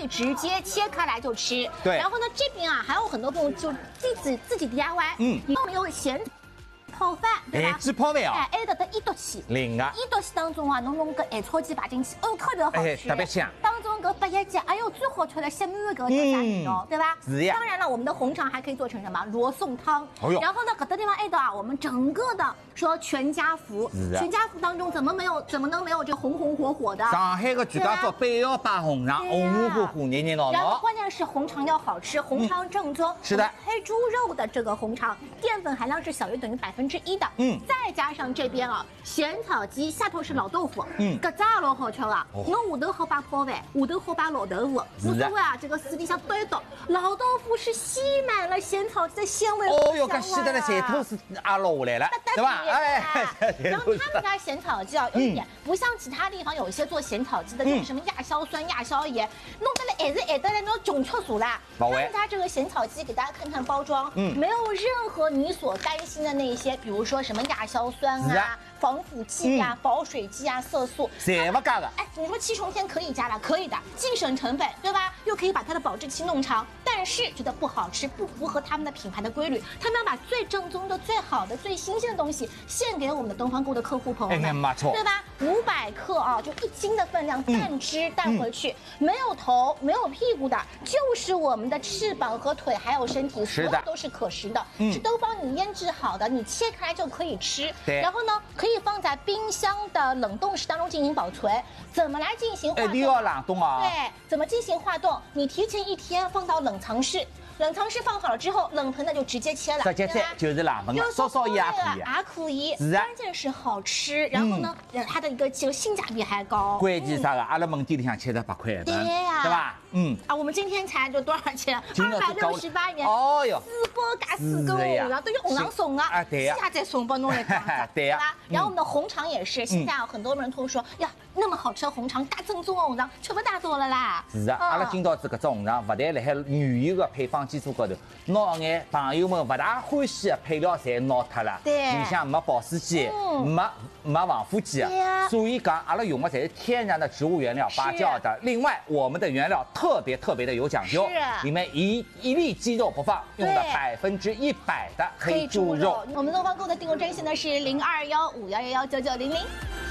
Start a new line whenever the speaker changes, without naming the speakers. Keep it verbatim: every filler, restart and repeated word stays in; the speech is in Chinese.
以直接切开来就吃。
对。
然后呢，这边啊还有很多朋友就自己自己 D I Y， 嗯，有没有咸泡饭，对吧？
哎，只泡饭哦。
哎，还得得一刀起。
零啊。
一刀起当中啊，侬弄个海草鸡摆进去，哦，特别好吃。
哎，特别香。
当中搿八叶鸡，哎呦，最好吃的鲜米搿个叫啥名哦，对吧？
是呀。
当然了，我们的红肠还可以做成什么罗宋汤。
哦哟。
然后呢，搿个地方还的啊，我们整个的说全家福，全家福当中怎么没有，怎么能没有这个红红火火的？
上海的全家福必要摆红肠，红红火火、热热闹闹。
然后关键是红肠要好吃，红肠正宗。
是的。
黑猪肉的这个红肠，淀粉含量是小于等于百分之一的。嗯。再加上这边啊，咸草鸡下头是老豆腐，嗯，搿只老好吃啊。侬下头好摆泡饭，下头好摆老豆腐，无所谓啊。这个水里向倒一倒，老豆腐是吸满了咸草鸡的鲜味。
哦哟，搿吸得了咸吐司也落下来了，对吧？哎，
然后他们家咸草鸡啊，有一点不像其他地方有一些做咸草鸡的，用什么亚硝酸、亚硝盐，弄得来还是还得来那种穷出俗啦。他们家这个咸草鸡，给大家看看包装，嗯，没有任何你所担心的那些，比如说什么亚硝酸啊、防腐剂啊、保水剂啊、色素，
什么加的？
哎，你说七重天可以加了，可以的，既省成本，对吧？又可以把它的保质期弄长，但是觉得不好吃，不符合他们的品牌的规律，他们要把最正宗的、最好的、最新鲜的东西献给我们的东方购的客户朋友们，
没错，
对吧？五百克啊，就一斤的分量，半只带回去，没有头、没有屁股的，就是我们的翅膀和腿还有身体，所有都是可食的，是都帮你腌制好的，你切开来就可以吃。
对，
然后呢，可以放在冰箱的冷冻室当中进行保存。怎么来进行化冻？
一定要冷冻啊！
对，怎么进行化冻？你提前一天放到冷藏室。冷藏室放好了之后，冷盆的就直接切了，
直接切就是冷盆了，稍稍也可以，
也可以。
是啊，
关键是好吃，然后呢，它的一个这个性价比还高。
关键啥个？阿拉门店里向七十八块一盆，
对呀，
对吧？嗯。
啊，我们今天才就多少钱？二百六十八元。
哦哟，
四包加四个红肠，都是红肠送啊！
啊，对呀。
私下再送包弄来装的，
对呀。
然后我们的红肠也是，现在啊，很多人都说呀，那么好吃的红肠，大正宗的红肠，吃不大多了啦。
是啊，阿拉今朝子搿只红肠，勿但辣海原有的配方基础高头。拿眼朋友们勿大欢喜的配料侪拿脱了，
对，
里向没保湿剂，没没防腐剂，所以讲阿拉用的侪是天然的植物原料发酵的。另外，我们的原料特别特别的有讲究，里面一一粒鸡肉不放，用的百分之一百的黑猪肉。
我们东方购的订购专线呢是零二幺五幺幺幺九九零零。